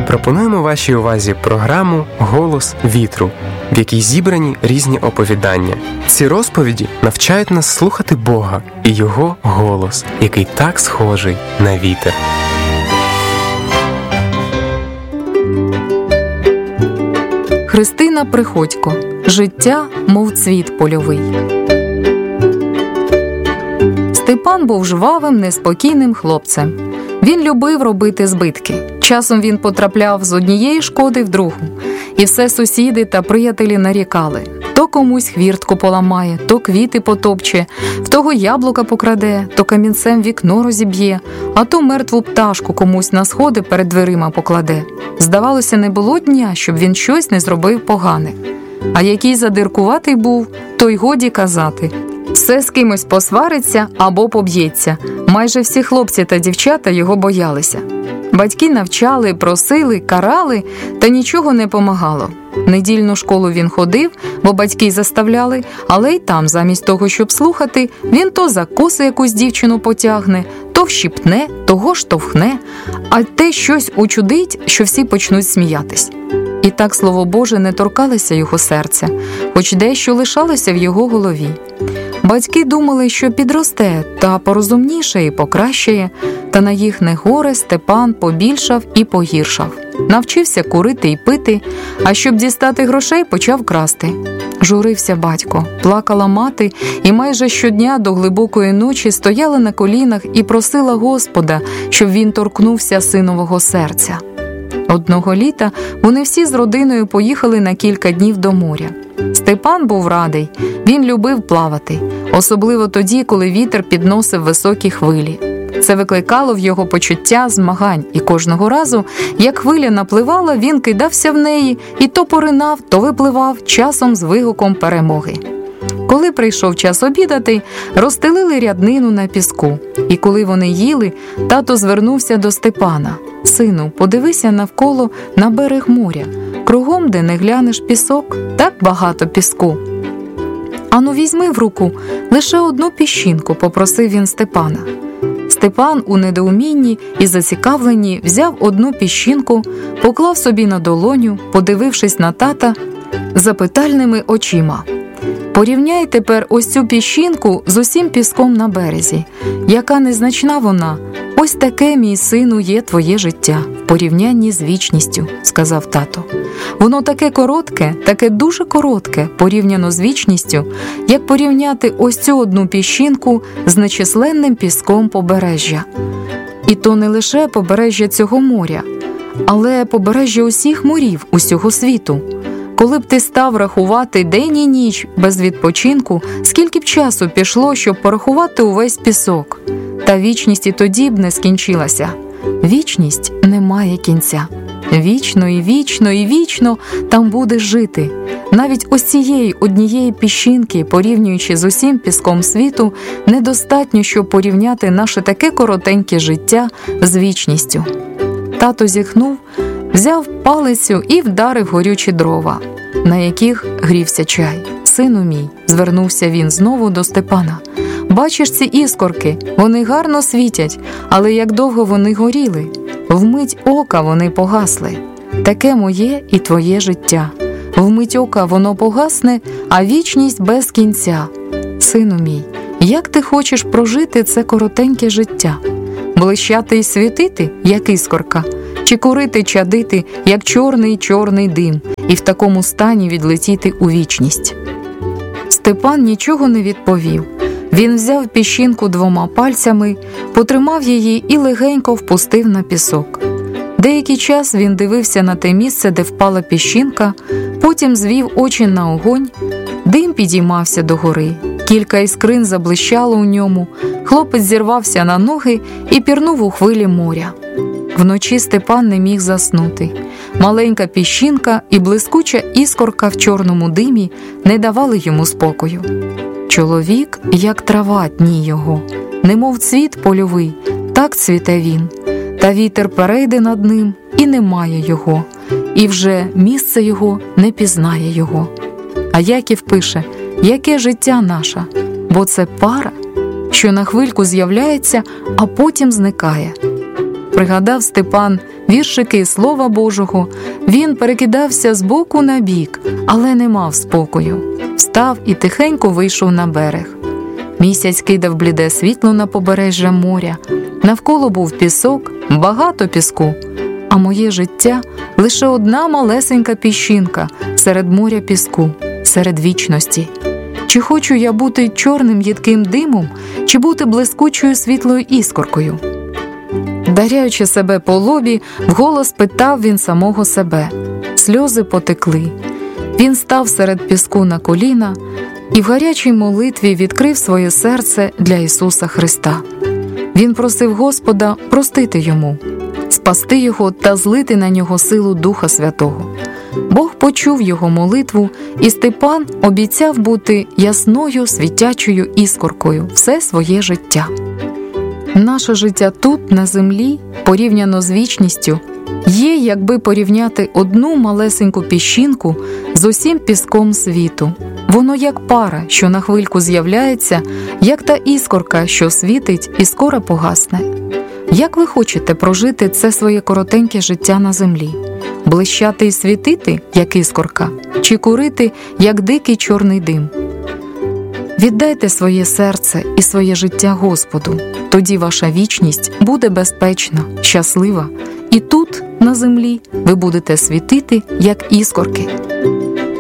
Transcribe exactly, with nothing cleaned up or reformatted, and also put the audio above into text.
Пропонуємо вашій увазі програму «Голос вітру», в якій зібрані різні оповідання. Ці розповіді навчають нас слухати Бога і Його голос, який так схожий на вітер. Христина Приходько. Життя, мов цвіт польовий. Степан був жвавим, неспокійним хлопцем. Він любив робити збитки. Часом він потрапляв з однієї шкоди в другу. І все сусіди та приятелі нарікали. То комусь хвіртку поламає, то квіти потопче, в того яблука покраде, то камінцем вікно розіб'є, а то мертву пташку комусь на сходи перед дверима покладе. Здавалося, не було дня, щоб він щось не зробив погане. А який задиркуватий був, то й годі казати. Все з кимось посвариться або поб'ється. Майже всі хлопці та дівчата його боялися. Батьки навчали, просили, карали, та нічого не помагало. Недільну школу він ходив, бо батьки заставляли, але й там, замість того, щоб слухати, він то за коси якусь дівчину потягне, то вщипне, того штовхне, а те щось учудить, що всі почнуть сміятись. І так, слово Боже, не торкалося його серця, хоч дещо лишалося в його голові. Батьки думали, що підросте та порозумніше і покращає, та на їхнє горе Степан побільшав і погіршав. Навчився курити і пити, а щоб дістати грошей, почав красти. Журився батько, плакала мати і майже щодня до глибокої ночі стояла на колінах і просила Господа, щоб він торкнувся синового серця. Одного літа вони всі з родиною поїхали на кілька днів до моря. Степан був радий, він любив плавати, особливо тоді, коли вітер підносив високі хвилі. Це викликало в його почуття змагань, і кожного разу, як хвиля напливала, він кидався в неї і то поринав, то випливав, часом з вигуком перемоги. Коли прийшов час обідати, розстелили ряднину на піску, і коли вони їли, тато звернувся до Степана. «Сину, подивися навколо на берег моря. Кругом, де не глянеш, пісок, так багато піску. Ану, візьми в руку лише одну піщинку», – попросив він Степана. Степан у недоумінні і зацікавленні взяв одну піщинку, поклав собі на долоню, подивившись на тата запитальними очима. «Порівняй тепер ось цю піщинку з усім піском на березі. Яка незначна вона, ось таке, мій сину, є твоє життя в порівнянні з вічністю», – сказав тато. «Воно таке коротке, таке дуже коротке, порівняно з вічністю, як порівняти ось цю одну піщинку з нечисленним піском побережжя. І то не лише побережжя цього моря, але побережжя усіх морів усього світу. Коли б ти став рахувати день і ніч без відпочинку, скільки б часу пішло, щоб порахувати увесь пісок? Та вічність і тоді б не скінчилася. Вічність не має кінця. Вічно і вічно і вічно там будеш жити. Навіть ось цієї однієї піщинки, порівнюючи з усім піском світу, недостатньо, щоб порівняти наше таке коротеньке життя з вічністю». Тато зітхнув, взяв палицю і вдарив горючі дрова, на яких грівся чай. «Сину мій», – звернувся він знову до Степана, – «бачиш ці іскорки? Вони гарно світять, але як довго вони горіли? Вмить ока вони погасли. Таке моє і твоє життя. Вмить ока воно погасне, а вічність без кінця. Сину мій, як ти хочеш прожити це коротеньке життя? Блищати й світити, як іскорка? Чи курити, чадити, як чорний-чорний дим, і в такому стані відлетіти у вічність?» Степан нічого не відповів. Він взяв піщинку двома пальцями, потримав її і легенько впустив на пісок. Деякий час він дивився на те місце, де впала піщинка, потім звів очі на огонь. Дим підіймався догори, кілька іскрин заблищало у ньому, хлопець зірвався на ноги і пірнув у хвилі моря. Вночі Степан не міг заснути. Маленька піщинка і блискуча іскорка в чорному димі не давали йому спокою. Чоловік, як трава, дні його, немов цвіт польовий, так цвіте він. Та вітер перейде над ним, і немає його, і вже місце його не пізнає його. А Яків пише, яке життя наше, бо це пара, що на хвильку з'являється, а потім зникає. Пригадав Степан віршики Слова Божого, він перекидався з боку на бік, але не мав спокою. Встав і тихенько вийшов на берег. Місяць кидав бліде світло на побережжя моря. Навколо був пісок, багато піску, а моє життя – лише одна малесенька піщинка серед моря піску, серед вічності. Чи хочу я бути чорним їдким димом, чи бути блискучою світлою іскоркою? Вдаряючи себе по лобі, вголос питав він самого себе. Сльози потекли. Він став серед піску на коліна і в гарячій молитві відкрив своє серце для Ісуса Христа. Він просив Господа простити йому, спасти його та злити на нього силу Духа Святого. Бог почув його молитву, і Степан обіцяв бути ясною, світячою іскоркою все своє життя. Наше життя тут, на землі, порівняно з вічністю, є, якби порівняти одну малесеньку піщинку з усім піском світу. Воно як пара, що на хвильку з'являється, як та іскорка, що світить і скоро погасне. Як ви хочете прожити це своє коротеньке життя на землі? Блищати і світити, як іскорка, чи курити, як дикий чорний дим? Віддайте своє серце і своє життя Господу. Тоді ваша вічність буде безпечна, щаслива. І тут, на землі, ви будете світити, як іскорки.